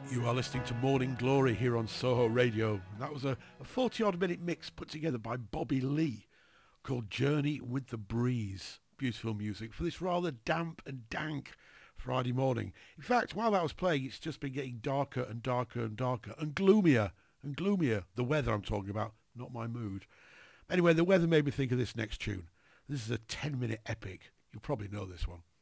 You are listening to Morning Glory here on Soho Radio. That was a 40-odd minute mix put together by Bobby Lee called Journey with the Breeze. Beautiful music for this rather damp and dank Friday morning. In fact, while that was playing, it's just been getting darker and darker and darker and gloomier and gloomier. The weather I'm talking about, not my mood. Anyway, the weather made me think of this next tune. This is a 10-minute epic. You'll probably know this one.